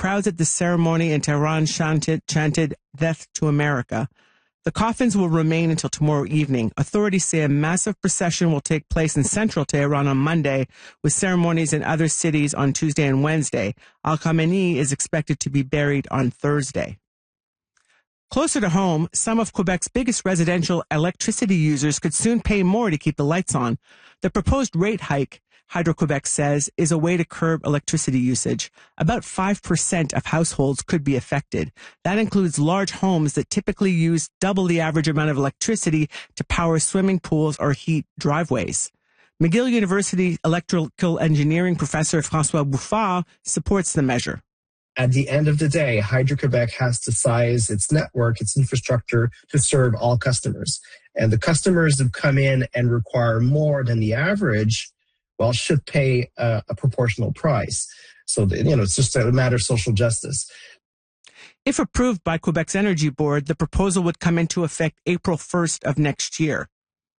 crowds at the ceremony in Tehran chanted Death to America. The coffins will remain until tomorrow evening. Authorities say a massive procession will take place in central Tehran on Monday, with ceremonies in other cities on Tuesday and Wednesday. Al-Khamenei is expected to be buried on Thursday. Closer to home, some of Quebec's biggest residential electricity users could soon pay more to keep the lights on. The proposed rate hike, Hydro-Quebec says, is a way to curb electricity usage. About 5% of households could be affected. That includes large homes that typically use double the average amount of electricity to power swimming pools or heat driveways. McGill University electrical engineering professor François Bouffard supports the measure. At the end of the day, Hydro-Quebec has to size its network, its infrastructure to serve all customers. And the customers that come in and require more than the average, well, should pay a proportional price. So, it's just a matter of social justice. If approved by Quebec's Energy Board, the proposal would come into effect April 1st of next year.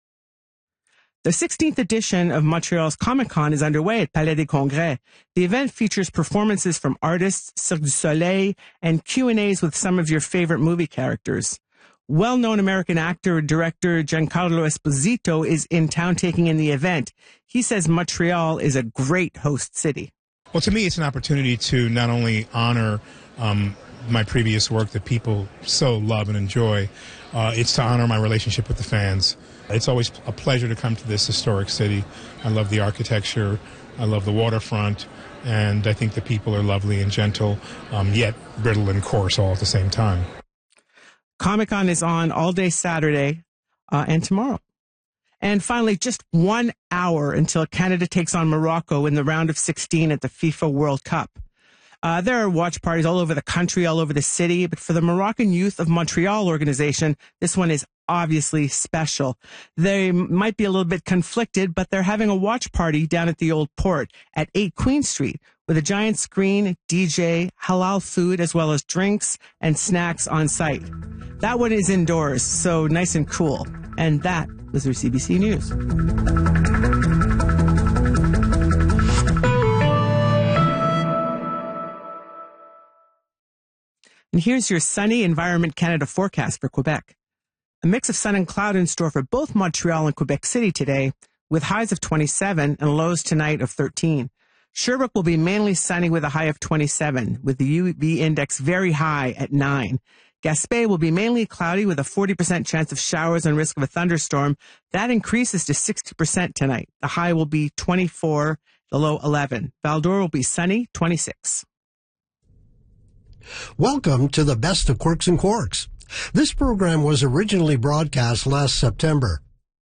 The 16th edition of Montreal's Comic-Con is underway at Palais des Congrès. The event features performances from artists, Cirque du Soleil, and Q&As with some of your favorite movie characters. Well-known American actor and director Giancarlo Esposito is in town taking in the event. He says Montreal is a great host city. Well, to me, it's an opportunity to not only honor my previous work that people so love and enjoy, it's to honor my relationship with the fans. It's always a pleasure to come to this historic city. I love the architecture, I love the waterfront, and I think the people are lovely and gentle, yet brittle and coarse all at the same time. Comic-Con is on all day Saturday and tomorrow. And finally, just 1 hour until Canada takes on Morocco in the round of 16 at the FIFA World Cup. There are watch parties all over the country, all over the city, but for the Moroccan Youth of Montreal organization, this one is obviously special. They might be a little bit conflicted, but they're having a watch party down at the Old Port at 8 Queen Street with a giant screen, DJ, halal food, as well as drinks and snacks on site. That one is indoors, so nice and cool. And that was your CBC News. And here's your Sunny Environment Canada forecast for Quebec. A mix of sun and cloud in store for both Montreal and Quebec City today, with highs of 27 and lows tonight of 13. Sherbrooke will be mainly sunny with a high of 27, with the UV index very high at 9. Gaspé will be mainly cloudy with a 40% chance of showers and risk of a thunderstorm. That increases to 60% tonight. The high will be 24, the low 11. Val-d'Or will be sunny, 26. Welcome to the Best of Quirks and Quarks. This program was originally broadcast last September.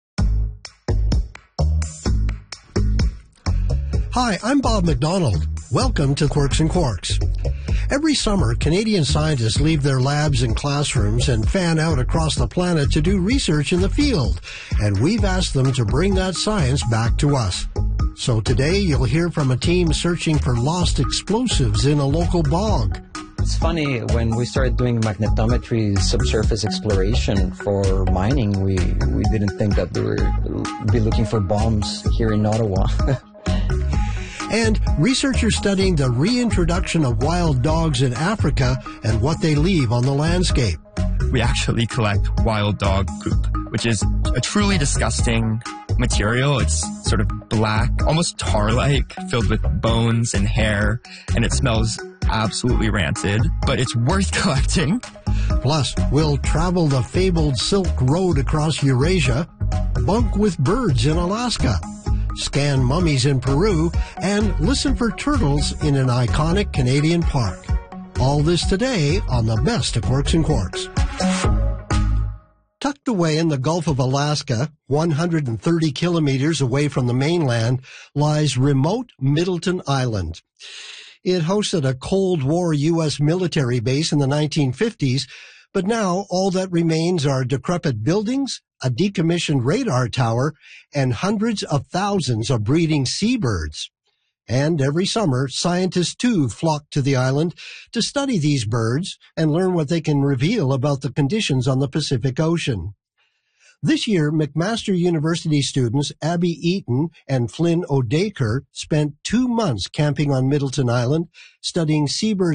Hi, I'm Bob McDonald. Welcome to Quirks and Quarks. Every summer, Canadian scientists leave their labs and classrooms and fan out across the planet to do research in the field, and we've asked them to bring that science back to us. So today, you'll hear from a team searching for lost explosives in a local bog. It's funny, when we started doing magnetometry subsurface exploration for mining, we didn't think that they would be looking for bombs here in Ottawa. And researchers studying the reintroduction of wild dogs in Africa and what they leave on the landscape. We actually collect wild dog poop, which is a truly disgusting material. It's sort of black, almost tar-like, filled with bones and hair, and it smells absolutely rancid, but it's worth collecting. Plus, we'll travel the fabled Silk Road across Eurasia, bunk with birds in Alaska, scan mummies in Peru, and listen for turtles in an iconic Canadian park. All this today on the Best of Quirks and Quarks. Tucked away in the Gulf of Alaska, 130 kilometers away from the mainland, lies remote Middleton Island. It hosted a Cold War U.S. military base in the 1950s, but now all that remains are decrepit buildings, a decommissioned radar tower, and hundreds of thousands of breeding seabirds. And every summer, scientists too flock to the island to study these birds and learn what they can reveal about the conditions on the Pacific Ocean. This year, McMaster University students Abby Eaton and Flynn O'Daker spent 2 months camping on Middleton Island, studying seabirds